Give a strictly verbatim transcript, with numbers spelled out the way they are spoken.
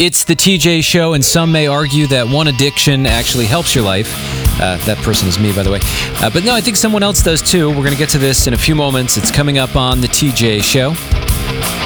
It's the T J Show, and some may argue that one addiction actually helps your life. Uh, that person is me, by the way. Uh, but no, I think someone else does too. We're going to get to this in a few moments. It's coming up on the T J Show.